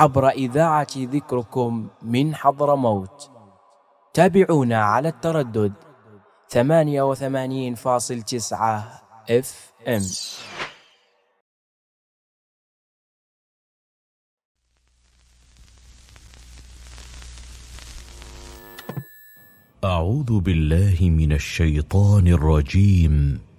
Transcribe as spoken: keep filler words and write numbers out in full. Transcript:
عبر إذاعة ذكركم من حضرموت. تابعونا على التردد ثمانية وثمانين فاصل تسعة اف ام. أعوذ بالله من الشيطان الرجيم.